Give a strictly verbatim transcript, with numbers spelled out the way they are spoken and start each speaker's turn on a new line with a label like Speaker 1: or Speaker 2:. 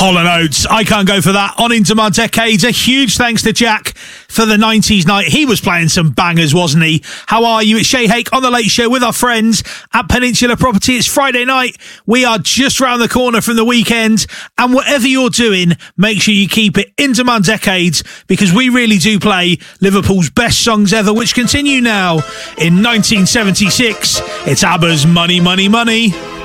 Speaker 1: Hall and Oates, I Can't Go For That, on Into My Decades. A huge thanks to Jack for the nineties night. He was playing some bangers, wasn't he? How are you? It's Shay Hake on The Late Show with our friends at Peninsula Property. It's Friday night. We are just round the corner from the weekend. And whatever you're doing, make sure you keep it Into My Decades, because we really do play Liverpool's best songs ever, which continue now in nineteen seventy-six. It's ABBA's Money, Money, Money.